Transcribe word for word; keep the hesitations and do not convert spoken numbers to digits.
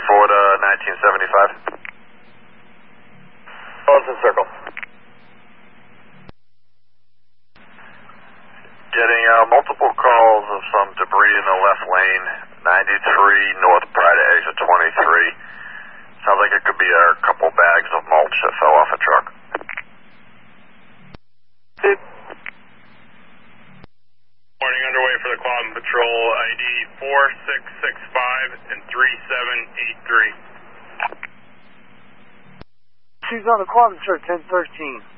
Ford uh, nineteen seventy-five. Close circle. Getting uh, multiple calls of some debris in the left lane, ninety-three north prior to exit twenty-three. Sounds like it could be a couple bags of mulch that fell off a truck. Morning, underway for the Quabbin Patrol, I D four six six five and three seven eight three. She's on the Quabbin, sir, ten thirteen.